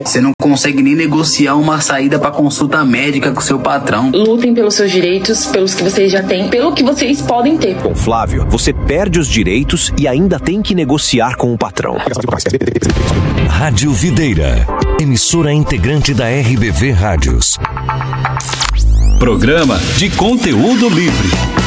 Você não consegue nem negociar uma saída para consulta médica com seu patrão. Lutem pelos seus direitos, pelos que vocês já têm, pelo que vocês podem ter. Com Flávio, você perde os direitos e ainda tem que negociar com o patrão. Rádio Videira, emissora integrante da RBV Rádios. Programa de conteúdo livre.